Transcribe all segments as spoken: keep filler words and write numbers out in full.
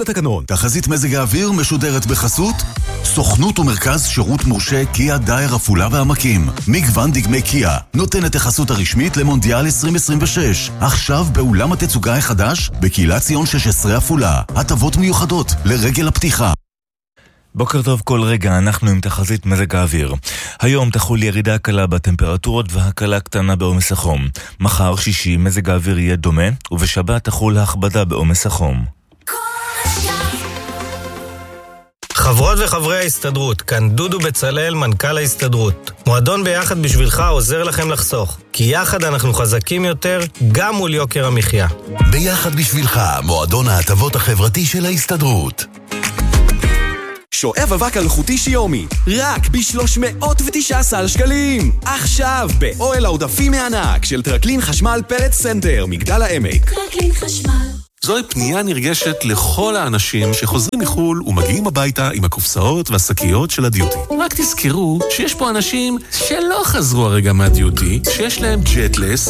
התקנון. תחזית מזג האוויר משודרת בחסות סוכנות ומרכז שירות מורשה קיה דייר עפולה והעמקים. מגוון דגמי קיה נותן את החסות הרשמית למונדיאל עשרים עשרים ושש. עכשיו באולם התצוגה החדש בקהילת ציון שש עשרה עפולה. הטבות מיוחדות לרגל הפתיחה. בוקר טוב, כל רגע אנחנו עם תחזית מזג האוויר. היום תחול ירידה קלה בטמפרטורות והקלה קטנה בעומס החום. מחר שישי מזג האוויר יהיה דומה, ובשבת תחול הכבדה בעומס החום. חברות וחברי ההסתדרות, כאן דודו בצלאל, מנכ"ל ההסתדרות. מועדון ביחד בשבילך עוזר לכם לחסוך, כי יחד אנחנו חזקים יותר, גם מול יוקר המחיה. ביחד בשבילך, מועדון ההטבות החברתי של ההסתדרות. שואב אבק אלחוטי שיומי, רק ב-שלוש מאות ותשע עשרה שקלים. עכשיו, באוהל העודפים מענק של טרקלין חשמל פלט סנטר, מגדל העמק. טרקלין חשמל. זוהי פנייה נרגשת לכל האנשים שחוזרים מחול ומגיעים הביתה עם הקופסאות והשקיות של הדיוטי. רק תזכרו שיש פה אנשים שלא חזרו הרגע מהדיוטי, שיש להם ג'טלס,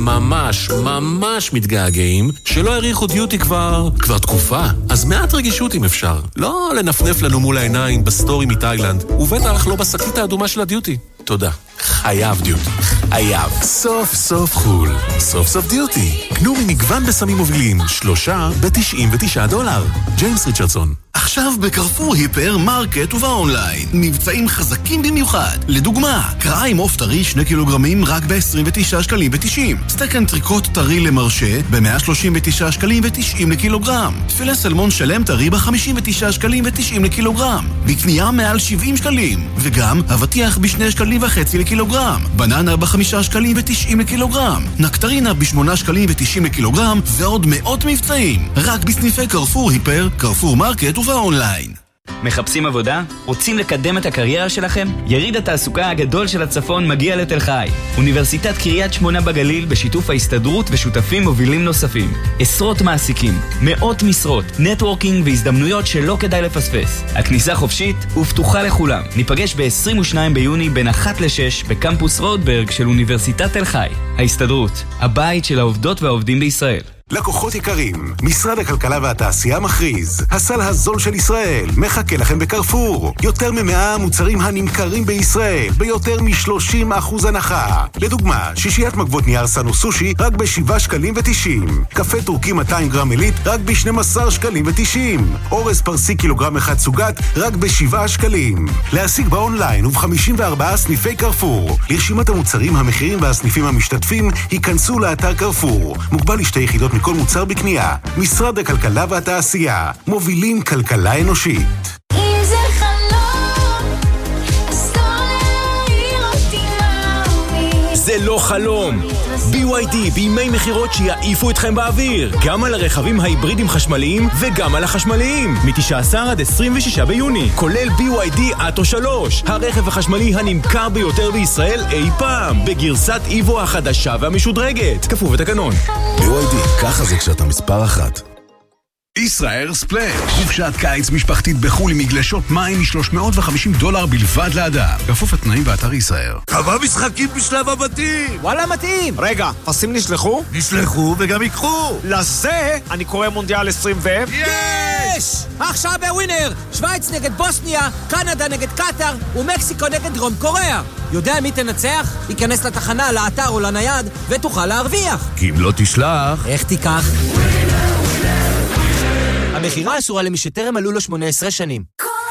שממש ממש מתגעגעים, שלא הריחו דיוטי כבר כבר תקופה. אז מעט רגישות אם אפשר. לא לנפנף לנו מול העיניים בסטורי מתאילנד, ובטח לא בשקית האדומה של הדיוטי. תודה. חייב דיוטי. חייב. סוף סוף חול. סוף סוף דיוטי. קנו ממגוון בסמים מובילים. שלושה ב-תשעים ותשעה דולר. ג'יימס ריצ'רדסון. עכשיו בקרפור היפר מרקט ובאונליין מבצעים חזקים במיוחד. לדוגמה, קראה עם עוף טרי שני קילוגרמים רק ב-עשרים ותשעה שקלים ו-תשעים. סטייק אנטריקוט טרי למרשה ב-מאה שלושים ותשעה שקלים ו-תשעים לקילוגרם. תפילה סלמון שלם טרי ב-חמישים ותשעה שקלים ו-תשעים לקילוגרם. בקנייה מעל שבעים שקלים. וגם אבטיח בשני שקלים וחצי לקילוגרם. בננה בחמישה שקלים ו-תשעים לקילוגרם. נקטרינה בשמונה שקלים ו-תשעים לקילוגרם. ועוד מאות מבצעים. רק בסניפי קרפור היפר, קרפור מרקט ובאונליין. מחפשים עבודה? רוצים לקדם את הקריירה שלכם? יריד התעסוקה הגדול של הצפון מגיע לתל חי. אוניברסיטת קריית שמונה בגליל בשיתוף ההסתדרות ושותפים מובילים נוספים. עשרות מעסיקים, מאות משרות, נטוורקינג והזדמנויות שלא כדאי לפספס. הכניסה חופשית ופתוחה לכולם. ניפגש ב-עשרים ושניים ביוני בין אחת לשש בקמפוס רודברג של אוניברסיטת תל חי. ההסתדרות, הבית של העובדות והעובדים בישראל. לקוחות יקרים, משרד הכלכלה והתעשייה מכריז, הסל הזול של ישראל מחכה לכם בקרפור. יותר ממאה מוצרים הנמכרים בישראל ביותר מ-שלושים אחוז הנחה. לדוגמה, שישיית מגבות נייר סנו סושי רק ב-שבעה שקלים ותשעים. קפה טורקי מאתיים גרם עילית רק ב-שנים עשר שקלים ותשעים. אורז פרסי קילוגרם אחד סוגת רק ב-שבעה שקלים. להשיג באונליין וב-חמישים וארבעה סניפי קרפור. לרשימת המוצרים, המחירים והסניפים המשתתפים היכנסו לאתר קרפור. מוגבל לשתי יחידות כל מוצר בקנייה. משרד הכלכלה והתעשייה. מובילים כלכלה אנושית. אם זה חלום, אז לא להעיר אותי מאמי. זה לא חלום. בי וואי די בימי מחירות שיעיפו אתכם באוויר. גם על הרכבים ההיברידים חשמליים וגם על החשמליים. מ-תשעה עשר עד עשרים ושישה ביוני. כולל בי וואי די אטו שלוש. הרכב החשמלי הנמכר ביותר בישראל אי פעם. בגרסת איבו החדשה והמשודרגת. כפוף בתקנון. בי וואי די, ככה זה כשאתה מספר אחת. ישראל ספלאש, חופשת קיץ משפחתית בחול עם מגלשות מים מ-שלוש מאות וחמישים דולר בלבד לאדם. כפוף התנאים באתר ישראל. כמה משחקים בשלב הבתים? וואלה מתאים. רגע, פסים נשלחו? נשלחו וגם יקחו. לזה אני קורא מונדיאל עשרים ו... יש! עכשיו בווינר, שוויץ נגד בוסניה, קנדה נגד קטר ומקסיקו נגד דרום קוריאה. יודע מי תנצח? ייכנס לתחנה, לאתר או לנייד ותוכל להרוויח. כי אם לא תשלח... איך תיקח? המחירה אסורה למי שטרם מלאו לו שמונה עשרה שנים.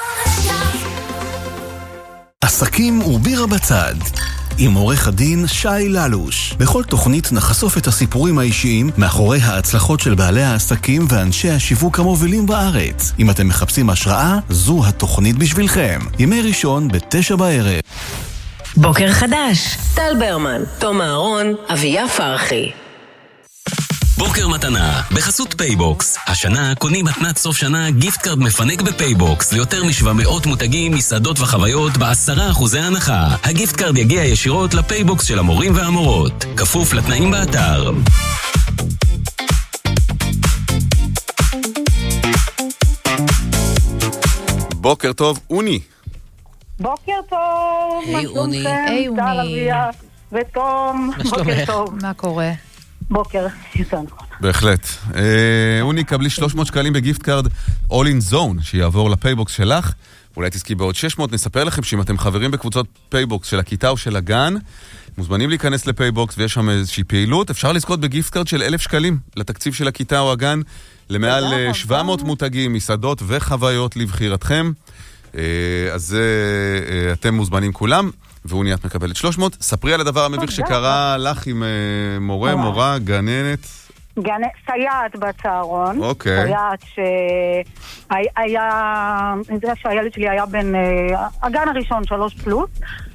עסקים ובירה בצד עם עורך הדין שי ללוש. בכל תוכנית נחשוף את הסיפורים האישיים מאחורי ההצלחות של בעלי העסקים ואנשי השיווק המובילים בארץ. אם אתם מחפשים השראה, זו התוכנית בשבילכם. ימי ראשון בתשע בערב. בוקר חדש. טל ברמן, תום אהרון, אביה פרחי. בוקר מתנה, בחסות פייבוקס. השנה קונים מתנת סוף שנה גיפט קארד מפנק בפייבוקס ליותר מ-שבע מאות מותגים, מסעדות וחוויות בעשרה אחוזי הנחה. הגיפט קארד יגיע ישירות לפייבוקס של המורים והמורות. כפוף לתנאים באתר. בוקר טוב, אוני. בוקר טוב. היי אוני. היי אוני. ותום. בוקר טוב. מה קורה? בוקר, יותר נכון. בהחלט. אוני, קבלי שלוש מאות שקלים בגיפט קארד All in Zone, שיעבור לפייבוקס שלך. אולי תזכי בעוד שש מאות. נספר לכם שאם אתם חברים בקבוצות פייבוקס של הכיתה או של הגן, מוזמנים להיכנס לפייבוקס ויש שם איזושהי פעילות. אפשר לזכות בגיפט קארד של אלף שקלים לתקציב של הכיתה או הגן, למעל שבע מאות מותגים, מסעדות וחוויות לבחירתכם. אז אתם מוזמנים כולם. ואוני, את מקבלת שלוש מאות. ספרי על הדבר המביך שקרה לך עם מורה, מורה, גננת. סייעת בצהרון. אוקיי. סייעת שהיה, אני יודע שהילד שלי היה בין הגן הראשון, שלוש פלוס.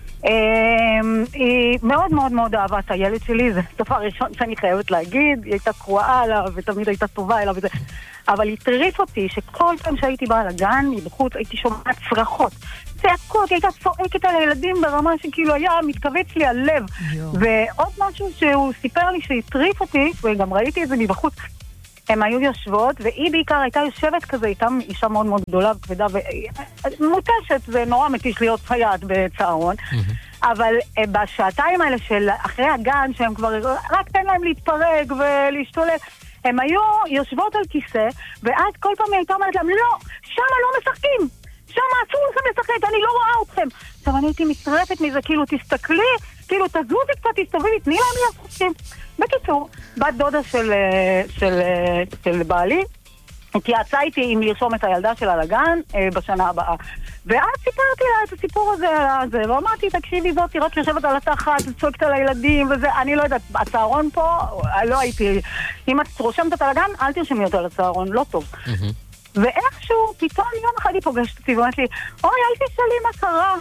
היא מאוד מאוד מאוד אהבה את הילד שלי, זה דבר ראשון שאני חייבת להגיד. היא הייתה קרואה עליו ותמיד הייתה טובה אליו וזה. אבל היא טריף אותי שכל פעם שהייתי באה לגן, מבחוץ הייתי שומעת צרחות. צעקות, היא הייתה צועקת על הילדים ברמה שכאילו היה מתכווץ לי על לב. ועוד משהו שהוא סיפר לי שהטריף אותי, וגם ראיתי את זה מבחוץ, הם היו יושבות, והיא בעיקר הייתה יושבת כזה, איתם אישה מאוד מאוד גדולה וכבדה, ומותשת, זה נורא מתיש להיות סייעת בצהרון, אבל בשעתיים האלה של אחרי הגן, שהם כבר רק תן להם להתפרק ולהשתולל, הם היו יושבות על כיסא, ואז כל פעם היא הייתה אומרת להם, לא, שמה לא משחקים, שמה אסור לכם לשחק, אני לא רואה אתכם. עכשיו אני הייתי מצטרפת מזה, כאילו תסתכלי, כאילו תזוזי קצת, תסתובבי, תני להם לשחקים. בקיצור, בת דודה של, של, של בעלי, התייעצה איתי אם לרשום את הילדה שלה לגן בשנה הבאה. ואז סיפרתי לה את הסיפור הזה, הזה ואמרתי, תקשיבי, זאת רק יושבת על התחת, צועקת על הילדים וזה, אני לא יודעת, הצהרון פה, לא הייתי, אם את רושמת על הגן, אל תרשמי יותר לצהרון, לא טוב. ואיכשהו, פתאום יום אחד היא פוגשת אותי, ואומרת לי, אוי, אל תשאלי מה קרה.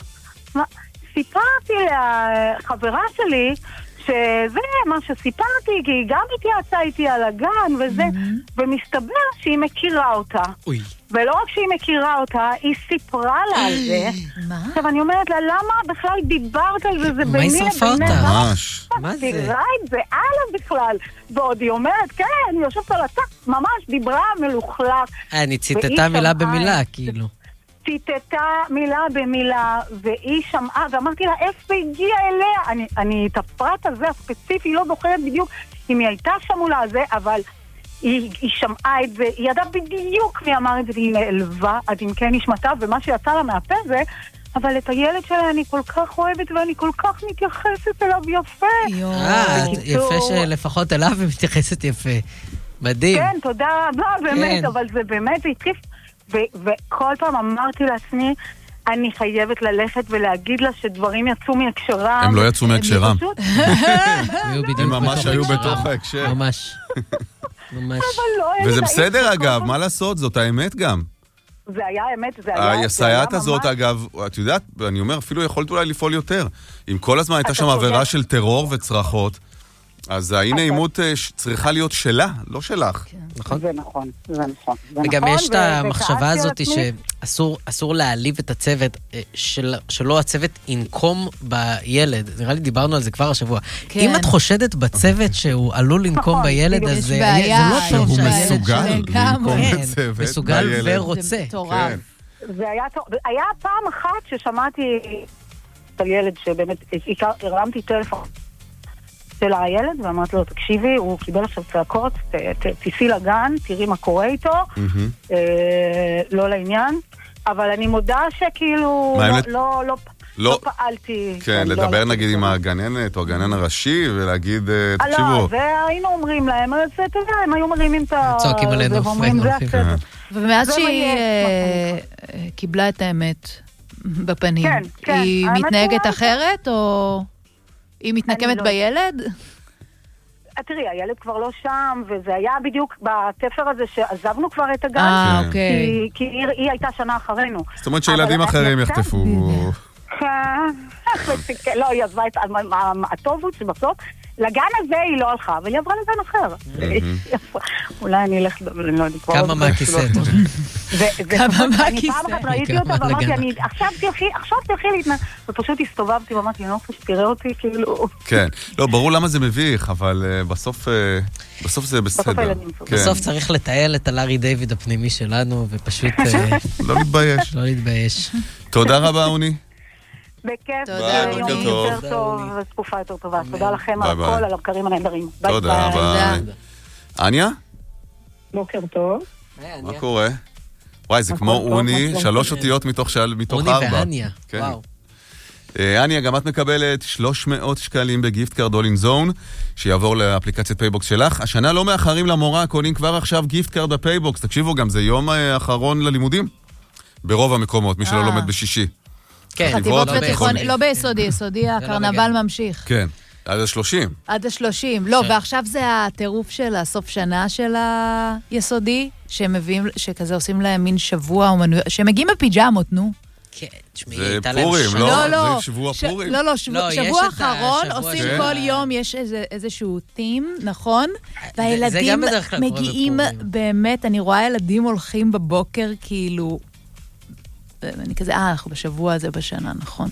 סיפרתי לחברה שלי, שזה מה שסיפרתי, כי היא גם התייעצה איתי על הגן וזה, ומסתבר שהיא מכירה אותה. ולא רק שהיא מכירה אותה, היא סיפרה לה על זה. עכשיו אני אומרת לה, למה בכלל דיברת על זה? זה מה היא שרפה אותה? ממש. מה זה? דיברה את זה הלאה בכלל. ועוד היא אומרת, כן, אני יושבת על התק, ממש דיברה מלוכלך. אני ציטטה מילה במילה, כאילו. ציטטה מילה במילה, והיא שמעה, ואמרתי לה, איפה הגיעה אליה? אני, אני את הפרט הזה הספציפי לא זוכרת בדיוק אם היא הייתה שמולה על זה, אבל היא, היא שמעה את זה, היא ידעה בדיוק מי אמר את זה, והיא נעלבה עד אם כן נשמתה, ומה שיצא לה מהפה זה, אבל את הילד שלה אני כל כך אוהבת, ואני כל כך מתייחסת אליו יפה. אה, יפה שלפחות אליו היא מתייחסת יפה. מדהים. כן, תודה רבה, באמת, אבל זה באמת, זה התחיף. וכל פעם אמרתי לעצמי, אני חייבת ללכת ולהגיד לה שדברים יצאו מהקשרם. הם לא יצאו מהקשרם. הם ממש היו בתוך ההקשר. ממש. ממש. וזה בסדר אגב, מה לעשות? זאת האמת גם. זה היה האמת, זה היה... הסייעת הזאת אגב, את יודעת, אני אומר, אפילו יכולת אולי לפעול יותר. אם כל הזמן הייתה שם עבירה של טרור וצרחות, אז האי נעימות צריכה להיות שלה, לא שלך. נכון? זה נכון, זה נכון. וגם יש את המחשבה הזאת שאסור להעליב את הצוות, שלא הצוות ינקום בילד. נראה לי דיברנו על זה כבר השבוע. אם את חושדת בצוות שהוא עלול לנקום בילד, אז זה לא טוב. הוא מסוגל לנקום בצוות. מסוגל ורוצה. זה היה פעם אחת ששמעתי על ילד שבאמת הרמתי טלפון של הילד, ואמרתי לו, תקשיבי, הוא קיבל עכשיו צעקות, תיסי לגן, תראי מה קורה איתו, לא לעניין, אבל אני מודה שכאילו לא פעלתי. כן, לדבר נגיד עם הגננת או הגנן הראשי, ולהגיד, תקשיבו. לא, והיינו אומרים להם, אז אתה יודע, הם היו מרימים את ה... צועקים עלינו. ומאז שהיא קיבלה את האמת בפנים, היא מתנהגת אחרת, או... היא מתנקמת בילד? תראי, הילד כבר לא שם, וזה היה בדיוק בתפר הזה שעזבנו כבר את הגן. אה, אוקיי. כי היא הייתה שנה אחרינו. זאת אומרת שילדים אחרים יחטפו. לא, היא עזבה את... הטוב הוא שבסוף, לגן הזה היא לא הלכה, אבל היא עברה לגן אחר. אולי אני אלך... כמה מהכיסא. כמה מהכיסא. אני פעם אחת ראיתי אותה ואמרתי, אני עכשיו תלכי להתנהל. ופשוט הסתובבתי ואמרתי, אני לא חושבת שתראה אותי, כאילו... כן. לא, ברור למה זה מביך, אבל בסוף... בסוף זה בסדר. בסוף צריך לתעל את הלארי דיוויד הפנימי שלנו, ופשוט... לא להתבייש. לא להתבייש. תודה רבה, אוני. בכיף. תודה, יום רוני. יותר טוב ותקופה יותר טובה. תודה לכם על ביי, הכל, ביי. על הבקרים הנהדרים. ביי תודה, ביי. ביי. אניה? בוקר טוב. מה קורה? וואי, זה כמו טוב, אוני, מה שלוש שלומכם? אותיות מתוך של- מתוך אוני ארבע. ואניה, כן. וואו. אה, אניה, גם את מקבלת שלוש מאות שקלים בגיפט קארד אול אין זון, שיעבור לאפליקציית פייבוקס שלך. השנה לא מאחרים למורה, קונים כבר עכשיו גיפט קארד בפייבוקס. תקשיבו, גם זה יום אה, אחרון ללימודים. ברוב המקומות, מי שלא אה. לומד בשישי. כן, חטיבות חטיבות ותיכון, ותיכון. לא ביסודי, יסודי הקרנבל ממשיך. כן, עד ה-שלושים. עד ה-שלושים. לא, ועכשיו זה הטירוף של הסוף שנה של היסודי, שהם מביאים, שכזה עושים להם מין שבוע אומנויות, שהם מגיעים בפיג'מות, נו. כן, תשמעי, זה הייתה להם פורים, שנה. לא? לא, לא. זה שבוע ש- פורים. לא, לא, שבוע, לא, יש שבוע את אחרון השבוע עושים של- כל יום, יש איזה, איזשהו טים, נכון? זה והילדים גם בדרך כלל קורה מגיעים, בפורים. באמת, אני רואה ילדים הולכים בבוקר, כאילו, אני כזה, אה, אנחנו בשבוע הזה בשנה, נכון?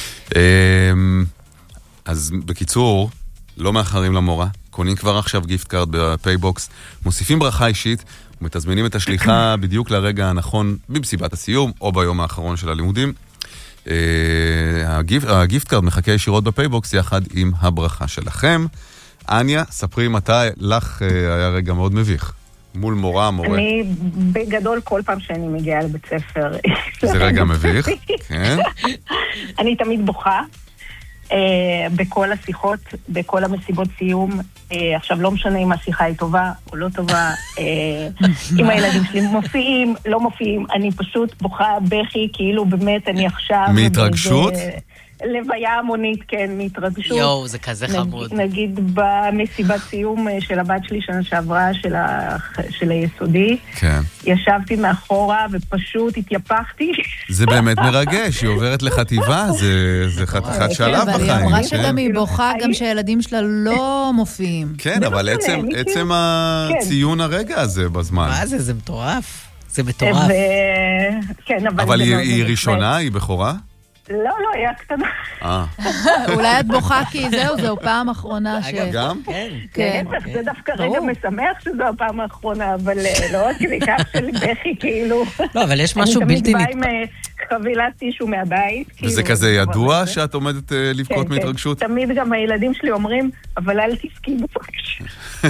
אמ, אז בקיצור, לא מאחרים למורה, קונים כבר עכשיו גיפט קארד בפייבוקס, מוסיפים ברכה אישית, ומתזמינים את השליחה בדיוק לרגע הנכון במסיבת הסיום, או ביום האחרון של הלימודים. אה, הגיפ, הגיפט קארד מחכה ישירות בפייבוקס יחד עם הברכה שלכם. אניה, ספרי מתי לך אה, היה רגע מאוד מביך. מול מורה, מורה. אני בגדול כל פעם שאני מגיעה לבית ספר. זה רגע מביך, כן. אני תמיד בוכה אה, בכל השיחות, בכל המסיבות סיום. אה, עכשיו לא משנה אם השיחה היא טובה או לא טובה, אה, אם הילדים שלי מופיעים, לא מופיעים, אני פשוט בוכה בכי, כאילו באמת אני עכשיו... מהתרגשות? באיזה לוויה המונית, כן, מהתרגשות. יואו, זה כזה חמוד. נגיד במסיבת סיום אה, של הבת שלי שנה שעברה, של, ה... של היסודי, כן. ישבתי מאחורה ופשוט התייפחתי. זה באמת מרגש, היא עוברת לחטיבה, זה, זה חתיכת שלב אבל בחיים. היא אמרה כן? שגם היא בוכה, גם שהילדים שלה לא מופיעים. כן, אבל עצם, עצם הציון הרגע הזה בזמן. מה זה? זה מטורף. זה מטורף. כן, אבל... אבל זה היא, מאוד היא מאוד ראשונה? היא בכורה? לא, לא, היה קטנה. אה. אולי את בוכה כי זהו, זהו פעם אחרונה ש... גם? כן. כן. זה דווקא רגע משמח שזו הפעם האחרונה, אבל לא רק לכך של בכי, כאילו. לא, אבל יש משהו בלתי אני תמיד נתפס. באה עם אה, חבילת טישו מהבית. וזה כאילו, כזה ידוע אבל- שאת עומדת אה, לבכות כן, מהתרגשות? כן. תמיד גם הילדים שלי אומרים, אבל אל תסכי בבקשה.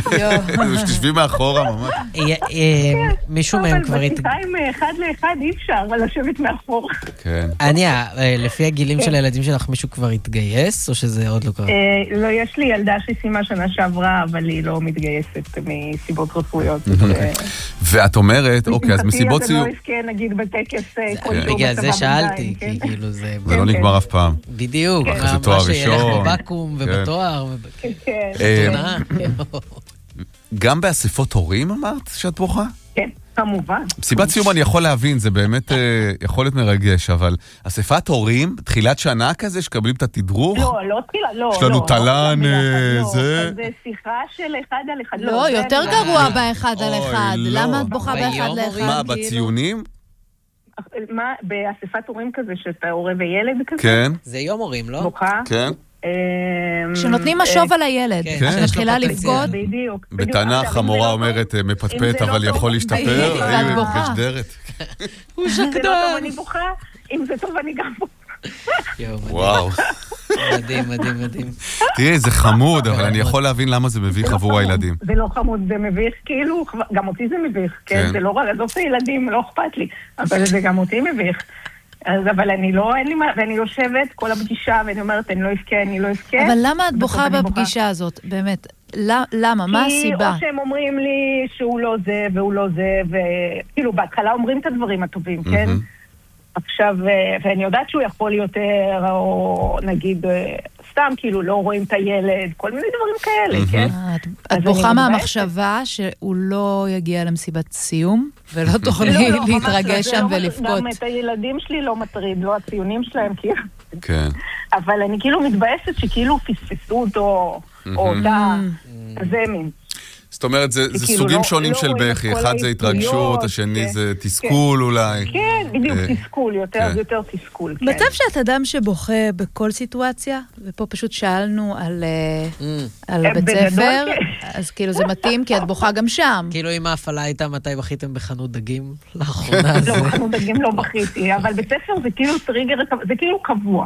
שתשבי מאחורה ממש. אה, אה, מישהו מהם כבר... אבל הת- בשיחה עם אה, אחד לאחד אי אפשר לשבת מאחור. כן. אניה, אה, לפי הגילים של הילדים שלך, מישהו כבר התגייס, או שזה עוד לא קרה? אה, לא, יש לי ילדה שסיימה שנה שעברה, אבל היא לא מתגייסת מסיבות רפואיות. אוקיי. ואת אומרת, אוקיי, אז מסיבות לשמחתי, סיום... אז אני לא אזכה, נגיד, בטקס אה, כל כן. יום בגלל בצבא זה שאלתי, בינתיים, כי כן? כאילו זה... זה לא נגמר אף פעם. בדיוק, אחרי מה זה תואר מה שילך ראשון. בבקו"ם כן. ובתואר. כן. אה, ובתונה. גם באספות הורים אמרת שאת בוכה? כן, כמובן. מסיבת סיום אני יכול להבין, זה באמת אה, יכול להיות מרגש, אבל אספת הורים, תחילת שנה כזה, שקבלים את התדרוך? לא, לא תחילה, לא. יש לנו לא, תל"ן, לא, אה, לא, זה... זה שיחה של אחד על אחד. לא, זה יותר לא. גרוע באחד על אוי, אחד. לא. למה את בוכה באחד ביום לאחד? הורים? מה, כאילו? בציונים? מה, באספת הורים כזה, שאתה הורה וילד כזה? כן. זה יום הורים, לא? בוכה? כן. אמ, שנותנים משוב על הילד. כן, כן. את מתחילה לבכות. בדיוק. בתנ"ך עכשיו, אם המורה זה לא אומרת, טוב- אה, אם מפטפט, זה לא אבל טוב- יכול להשתפר, ואת אה, בוכה. גשדרת. הוא אם זה לא שקדן. טוב, אני בוכה. אם זה טוב, אני גם בוכה. יואו, מדהים. וואו. מדהים, מדהים, מדהים. תראי, זה חמוד, אבל אני יכול להבין למה זה מביך עבור הילדים. זה לא חמוד, זה מביך, כאילו, גם אותי זה מביך, כן? כן. זה לא רע, עזוב את הילדים, לא אכפת לי, אבל זה גם אותי מביך. אז, אבל אני לא, אין לי מה, ואני יושבת כל הפגישה, ואני אומרת, אני לא אבכה, אני לא אבכה. אבל למה את בסוף בוכה אני בפגישה הזאת? באמת. ל- למה? מה כי הסיבה? או שהם אומרים לי שהוא לא זה, והוא לא זה, וכאילו, בהתחלה אומרים את הדברים הטובים, כן? מהמם. עכשיו, אה, ואני יודעת שהוא יכול יותר, או נגיד, אה, סתם, כאילו, לא רואים את הילד, כל מיני דברים כאלה, כן? אה, את- אז את בוכה אני מהמחשבה שהוא לא יגיע למסיבת סיום, ולא לא, תוכלי לא, ממש לא, להתרגש זה שם לא מטריד, ולבכות. גם את הילדים שלי לא מטריד, לא הציונים שלהם, כאילו. כן. אבל אני כאילו מתבאסת שכאילו פספסו אותו, או אותה, זה מין. זאת אומרת, זה זה כאילו סוגים לא- שונים לא של רואים את בכי, כל אחד זה התרגשות, ההתנגדויות, השני כן, זה תסכול אולי. כן, בדיוק, אה, תסכול, יותר כן. יותר תסכול, כן. מצב שאת אדם שבוכה בכל סיטואציה, ופה פשוט שאלנו על אה, על אה, הבית בגדול, ספר, כן. אז כאילו זה מתאים, כי את בוכה גם שם. כאילו אם ההפעלה הייתה מתי בכיתם בחנות דגים לאחרונה, לא, זה... בחנות דגים לא בכיתי, אבל בית ספר זה כאילו טריגר, זה כאילו קבוע.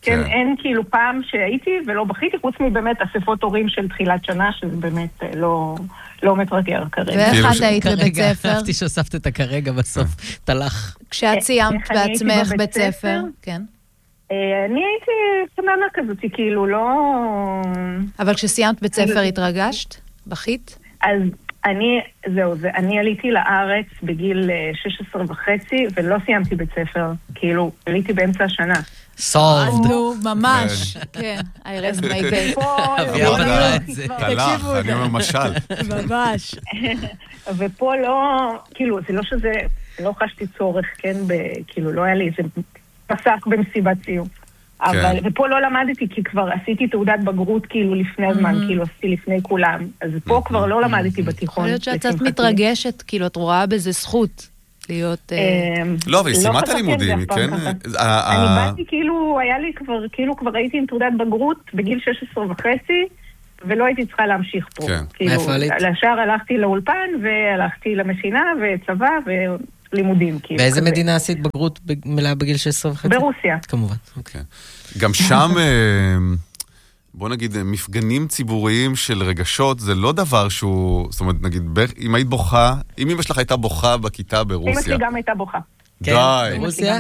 כן, אין כאילו פעם שהייתי ולא בכיתי, חוץ מבאמת אספות הורים של תחילת שנה, שזה באמת לא, לא מתרגר כרגע. ואיך את היית בבית ספר? אהבתי שהוספת את הכרגע בסוף, תלך. כשאת סיימת בעצמך בית ספר? כן. אני הייתי פננה כזאת, כאילו לא... אבל כשסיימת בית ספר התרגשת? בכית? אז אני, זהו, זה, אני עליתי לארץ בגיל שש עשרה וחצי, ולא סיימתי בית ספר. כאילו, עליתי באמצע השנה. סולד. נו, ממש. כן, I rest my case. אביה בדרה את זה. תלך, אני אומר משל. ממש. ופה לא, כאילו, זה לא שזה, לא חשתי צורך, כן, כאילו, לא היה לי איזה פסק במסיבת סיום. אבל, ופה לא למדתי, כי כבר עשיתי תעודת בגרות כאילו לפני הזמן, כאילו עשיתי לפני כולם. אז פה כבר לא למדתי בתיכון. יכול להיות שאת קצת מתרגשת, כאילו את רואה בזה זכות להיות... לא, אבל היא סיימה את הלימודים, כן? אני באתי כאילו, היה לי כבר, כאילו כבר הייתי עם תעודת בגרות בגיל שש עשרה וחצי, ולא הייתי צריכה להמשיך פה. מאיפה עלית? לשאר הלכתי לאולפן, והלכתי למכינה, וצבא, לימודים. באיזה מדינה עשית בגרות מלאה בגיל שש עשרה וחצי? ברוסיה. כמובן. גם שם, בוא נגיד, מפגנים ציבוריים של רגשות, זה לא דבר שהוא, זאת אומרת, נגיד, אם היית בוכה, אם אמא שלך הייתה בוכה בכיתה ברוסיה. אמא שלי גם הייתה בוכה. די. ברוסיה?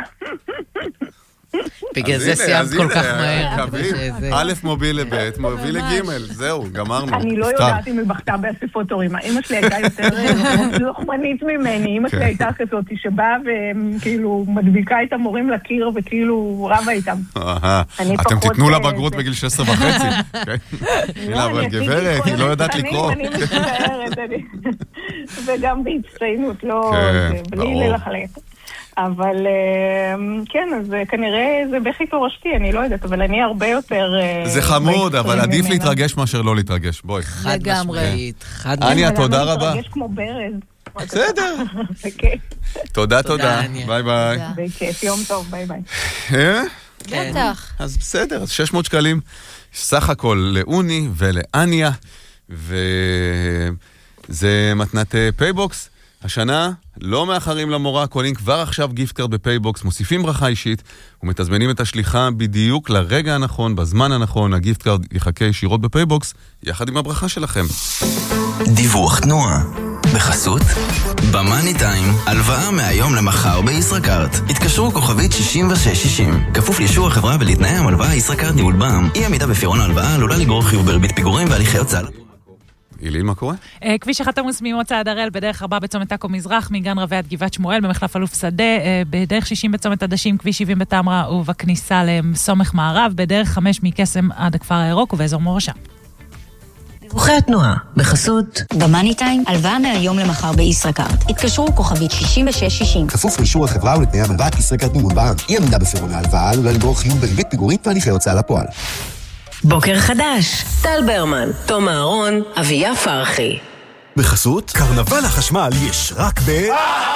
בגלל זה סיימת כל כך מהר. א' מוביל לב', מוביל לג', זהו, גמרנו. אני לא יודעת אם היא בכתה באספות הורים. אמא שלי הייתה יותר לוחמנית ממני. אמא שלי הייתה כזאת שבאה וכאילו מדביקה את המורים לקיר וכאילו רבה איתם. אתם תיתנו לה בגרות בגיל שש עשרה וחצי. הנה, אבל גברת, היא לא יודעת לקרוא. אני מצטערת, וגם בהצטיינות, לא, בלי ללחלק. אבל כן, אז כנראה זה בכי תורשתי, אני לא יודעת, אבל אני הרבה יותר... זה חמוד, אבל עדיף להתרגש מאשר לא להתרגש, בואי. חד משמעית, חד משמעית. אניה, תודה רבה. להתרגש כמו ברז. בסדר. תודה, תודה. ביי ביי. בכיף, יום טוב, ביי ביי. בטח. אז בסדר, אז שש מאות שקלים סך הכל לאוני ולאניה, וזה מתנת פייבוקס. השנה לא מאחרים למורה, קונים כבר עכשיו גיפט קארד בפייבוקס, מוסיפים ברכה אישית ומתזמנים את השליחה בדיוק לרגע הנכון, בזמן הנכון. הגיפט קארד יחכה ישירות בפייבוקס יחד עם הברכה שלכם. דיווח תנועה בחסות במאני טיים, הלוואה מהיום למחר בישראכרט. התקשרו כוכבית שישים ושש שישים. כפוף לאישור החברה ולתנאי המלוואה. ישראכרט ניהול בע"מ. אי עמידה בפירעון ההלוואה עלולה לגרור חיוב בריבית פיגורים והליכי הוצאה. איליל, מה קורה? כביש אחת עמוס ממוצא עד הראל, בדרך ארבע בצומת עכו מזרח, מגן רבי עד גבעת שמואל, במחלף אלוף שדה, בדרך שישים בצומת עדשים, כביש שבעים בתמרה ובכניסה לסומך מערב, בדרך חמש מקסם עד הכפר הירוק ובאזור מורשה. דיווחי התנועה בחסות במאני טיים, הלוואה מהיום למחר בישראכרט. התקשרו כוכבית שישים ושש שישים. כפוף לאישור החברה ולתנאי המלוואה. ישראכרט ניהול בע"מ. אי עמידה בפירעון ההלוואה עלולה לגרור חיוב בריבית פיגורים והליכי הוצאה לפועל. בוקר חדש, טל ברמן, תום אהרון, אביה פרחי. בחסות קרנבל החשמל יש רק ב...